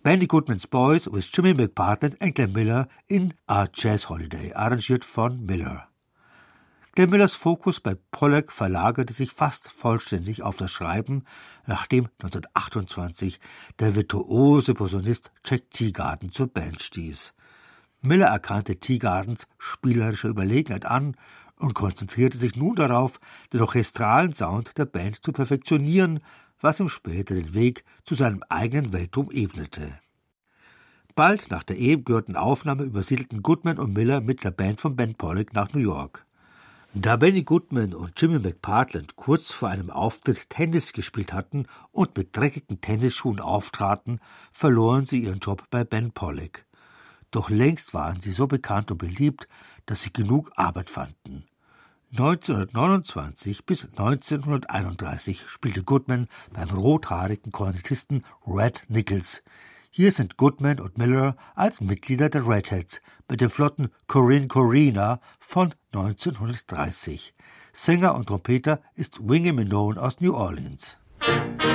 Benny Goodman's Boys with Jimmy McPartland and Glenn Miller in A Jazz Holiday, arrangiert von Miller. Glenn Millers Fokus bei Pollack verlagerte sich fast vollständig auf das Schreiben, nachdem 1928 der virtuose Posaunist Jack Teagarden zur Band stieß. Miller erkannte Teagardens spielerische Überlegenheit an und konzentrierte sich nun darauf, den orchestralen Sound der Band zu perfektionieren, was ihm später den Weg zu seinem eigenen Weltruhm ebnete. Bald nach der eben gehörten Aufnahme übersiedelten Goodman und Miller mit der Band von Ben Pollack nach New York. Da Benny Goodman und Jimmy McPartland kurz vor einem Auftritt Tennis gespielt hatten und mit dreckigen Tennisschuhen auftraten, verloren sie ihren Job bei Ben Pollack. Doch längst waren sie so bekannt und beliebt, dass sie genug Arbeit fanden. 1929 bis 1931 spielte Goodman beim rothaarigen Kornettisten Red Nichols. Hier sind Goodman und Miller als Mitglieder der Redheads mit dem flotten Corinne Corina von 1930. Sänger und Trompeter ist Wingy Manone aus New Orleans.